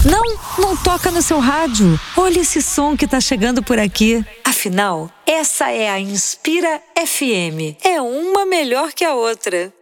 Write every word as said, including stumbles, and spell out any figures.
Não, não toca no seu rádio. Olha esse som que tá chegando por aqui. Afinal, essa é a Inspira F M. É uma melhor que a outra.